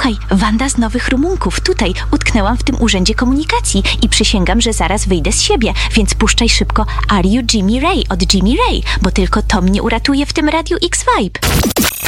Słuchaj, Wanda z Nowych Rumunków. Tutaj utknęłam w tym urzędzie komunikacji i przysięgam, że zaraz wyjdę z siebie, więc puszczaj szybko Are You Jimmy Ray od Jimmy Ray, bo tylko to mnie uratuje w tym Radiu X Vibe.